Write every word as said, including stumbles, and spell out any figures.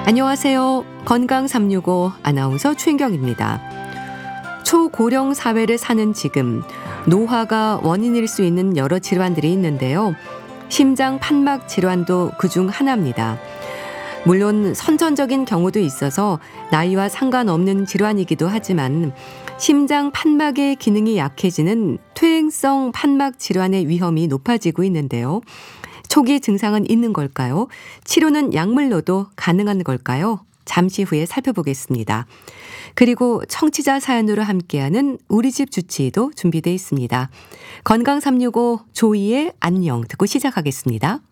안녕하세요. 건강 삼육오 아나운서 최인경입니다. 초고령 사회를 사는 지금 노화가 원인일 수 있는 여러 질환들이 있는데요. 심장 판막 질환도 그중 하나입니다. 물론 선천적인 경우도 있어서 나이와 상관없는 질환이기도 하지만 심장 판막의 기능이 약해지는 퇴행성 판막 질환의 위험이 높아지고 있는데요. 초기 증상은 있는 걸까요? 치료는 약물로도 가능한 걸까요? 잠시 후에 살펴보겠습니다. 그리고 청취자 사연으로 함께하는 우리 집 주치의도 준비되어 있습니다. 건강 삼육오 조이의 안녕 듣고 시작하겠습니다.